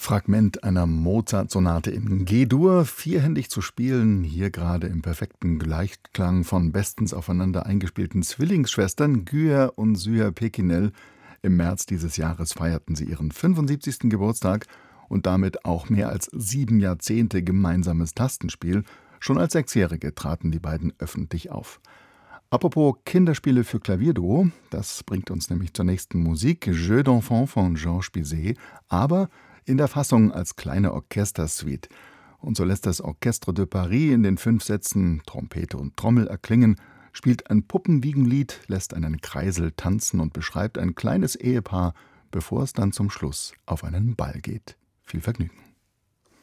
Fragment einer Mozart-Sonate in G-Dur, vierhändig zu spielen, hier gerade im perfekten Gleichklang von bestens aufeinander eingespielten Zwillingsschwestern Güher und Süher Pekinel. Im März dieses Jahres feierten sie ihren 75. Geburtstag und damit auch mehr als 7 Jahrzehnte gemeinsames Tastenspiel. Schon als Sechsjährige traten die beiden öffentlich auf. Apropos Kinderspiele für Klavierduo, das bringt uns nämlich zur nächsten Musik, Jeux d'enfants von Georges Bizet, aber in der Fassung als kleine Orchestersuite. Und so lässt das Orchestre de Paris in den 5 Sätzen Trompete und Trommel erklingen, spielt ein Puppenwiegenlied, lässt einen Kreisel tanzen und beschreibt ein kleines Ehepaar, bevor es dann zum Schluss auf einen Ball geht. Viel Vergnügen.